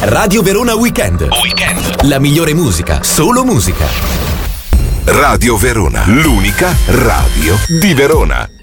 Radio Verona Weekend. La migliore musica, solo musica. Radio Verona, l'unica radio di Verona.